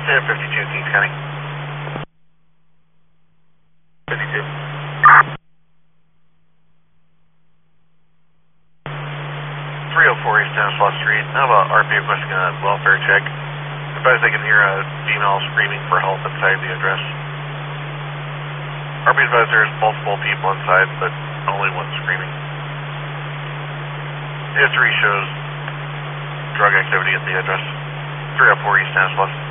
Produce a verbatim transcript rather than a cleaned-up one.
Yeah, fifty-two, Kings County. fifty-two. three oh four East Stanislaus Street. How about R P requesting a welfare check? Advise they can hear a female screaming for help inside the address. R P advised there's multiple people inside, but only one screaming. History shows drug activity at the address. three oh four East Stanislaus.